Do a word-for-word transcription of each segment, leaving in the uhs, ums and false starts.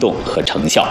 动和成效。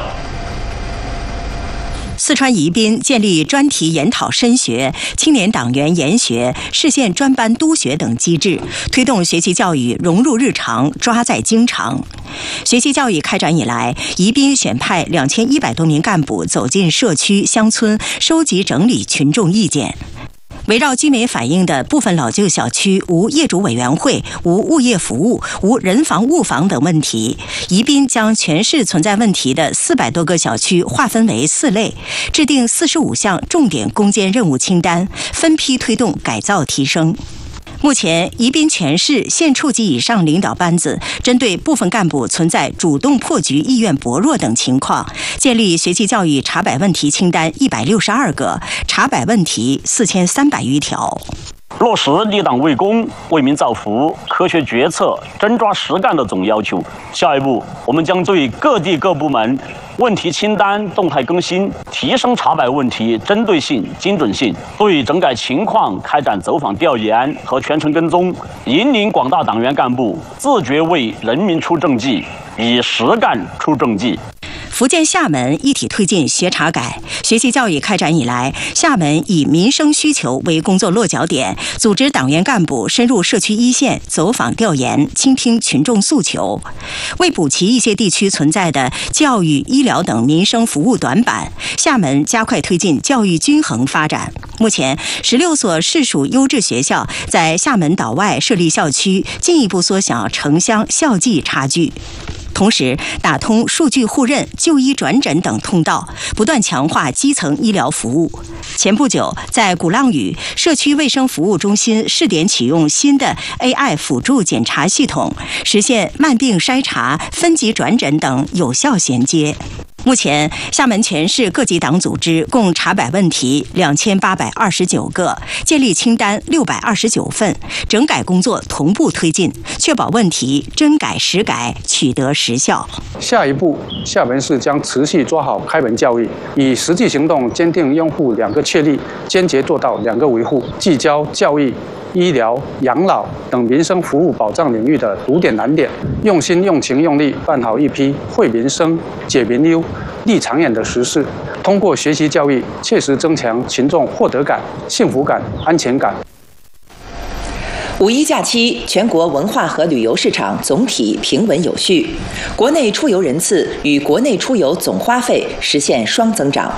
四川宜宾建立专题研讨深学、青年党员研学、市县专班督学等机制，推动学习教育融入日常，抓在经常。学习教育开展以来，宜宾选派两千一百多名干部走进社区乡村，收集整理群众意见。围绕居民反映的部分老旧小区无业主委员会、无物业服务、无人防物防等问题，宜宾将全市存在问题的四百多个小区划分为四类，制定四十五项重点攻坚任务清单，分批推动改造提升。目前，宜宾全市县处级以上领导班子针对部分干部存在主动破局意愿薄弱等情况，建立学习教育查摆问题清单一百六十二个，查摆问题四千三百余条。 落实立党为公、为民造福、科学决策、真抓实干的总要求。下一步，我们将对各地各部门问题清单动态更新，提升查摆问题针对性、精准性，对整改情况开展走访调研和全程跟踪，引领广大党员干部自觉为人民出政绩，以实干出政绩。 福建厦门一体推进学查改。学习教育开展以来，厦门以民生需求为工作落脚点，组织党员干部深入社区一线走访调研，倾听群众诉求。为补齐一些地区存在的教育、医疗等民生服务短板，厦门加快推进教育均衡发展。目前，十六所市属优质学校在厦门岛外设立校区，进一步缩小城乡校际差距。同时，打通数据互认、就医转诊等通道，不断强化基层医疗服务。前不久，在鼓浪屿社区卫生服务中心试点启用新的 A I 辅助检查系统，实现慢病筛查、分级转诊等有效衔接。目前，厦门全市各级党组织共查摆问题两千八百二十九个，建立清单六百二十九份，整改工作同步推进，确保问题真改实改，取得实效。 下一步，厦门市将持续抓好开门教育，以实际行动坚定拥护两个确立，坚决做到两个维护，聚焦教育、医疗、养老等民生服务保障领域的堵点难点，用心、用情、用力办好一批惠民生、解民忧、立长远的实事。通过学习教育，切实增强群众获得感、幸福感、安全感。 五一假期，全国文化和旅游市场总体平稳有序，国内出游人次与国内出游总花费实现双增长。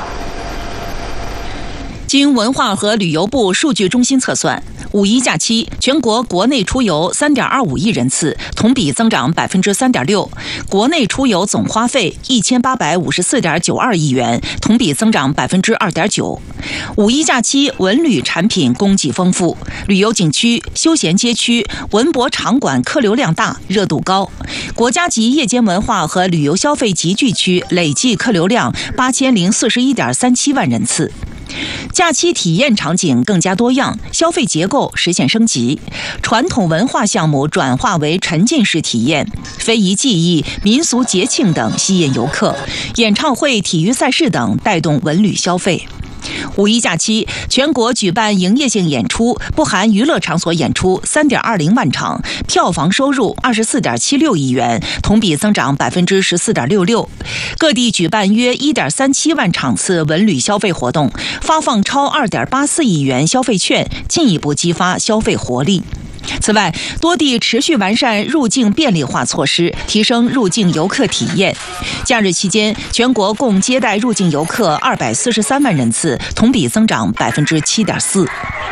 经文化和旅游部数据中心测算，五一假期全国国内出游三点二五亿人次，同比增长百分之三点六；国内出游总花费一千八百五十四点九二亿元，同比增长百分之二点九。五一假期文旅产品供给丰富，旅游景区、休闲街区、文博场馆客流量大，热度高。国家级夜间文化和旅游消费集聚区累计客流量八千零四十一点三七万人次。假期体验场景更加多样，消费结构实现升级，传统文化项目转化为沉浸式体验，非遗技艺、民俗节庆等吸引游客，演唱会、体育赛事等带动文旅消费。五一假期，全国举办营业性演出（不含娱乐场所演出）三点二零万场，票房收入二十四点七六亿元，同比增长百分之十四点六六。各地举办约一点三七万场次文旅消费活动，发放超二点八四亿元消费券，进一步激发消费活力。此外，多地持续完善入境便利化措施，提升入境游客体验。假日期间，全国共接待入境游客二百四十三万人次，同比增长百分之七点四。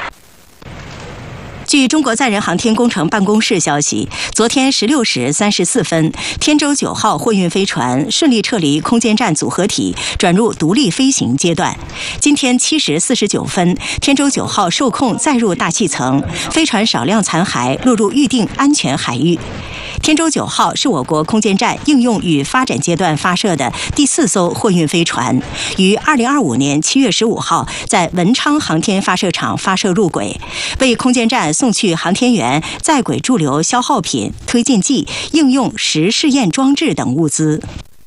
据中国载人航天工程办公室消息，昨天十六时三十四分，天舟九号货运飞船顺利撤离空间站组合体，转入独立飞行阶段。今天七时四十九分，天舟九号受控载入大气层，飞船少量残骸落入预定安全海域。天舟九号是我国空间站应用与发展阶段发射的第四艘货运飞船，于二零二五年七月十五号在文昌航天发射场发射入轨，为空间站送去航天员在轨驻留消耗品、推进剂、应用实试验装置等物资。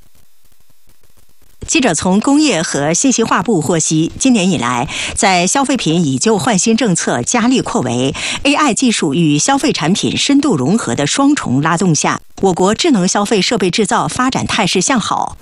记者从工业和信息化部获悉，今年以来，在消费品以旧换新政策加力扩围、A I 技术与消费产品深度融合的双重拉动下，我国智能消费设备制造发展态势向好。